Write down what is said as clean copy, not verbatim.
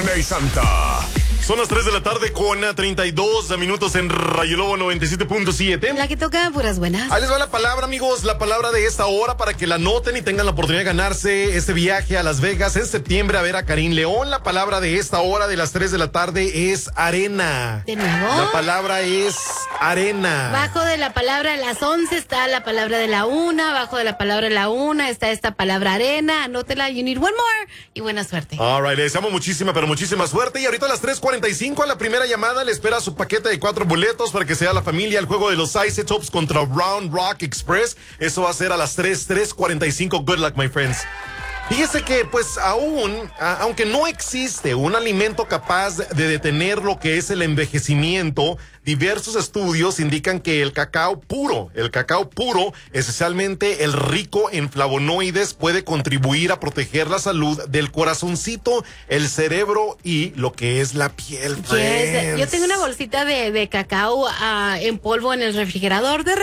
y Santa. Son las 3 de la tarde con 32 minutos en Rayo Lobo 97.7. La que toca puras buenas. Ahí les va la palabra, amigos, la palabra de esta hora para que la anoten y tengan la oportunidad de ganarse este viaje a Las Vegas en septiembre a ver a Karim León. La palabra de esta hora de las 3 de la tarde es arena. ¿De nuevo? La palabra es arena. Bajo de la palabra de las 11 está la palabra de la 1. Abajo de la palabra de la 1 está esta palabra arena. Anótela, you need one more. Y buena suerte. All right, les deseamos muchísima, pero muchísima suerte. Y ahorita a las 3:45 a la primera llamada le espera su paquete de 4 boletos para que sea la familia al juego de los Ice Tops contra Round Rock Express. Eso va a ser a las 3:45. Good luck, my friends. Fíjese que, pues, aunque no existe un alimento capaz de detener lo que es el envejecimiento, diversos estudios indican que el cacao puro, especialmente el rico en flavonoides, puede contribuir a proteger la salud del corazoncito, el cerebro y lo que es la piel. Yes. Yo tengo una bolsita de cacao en polvo en el refrigerador.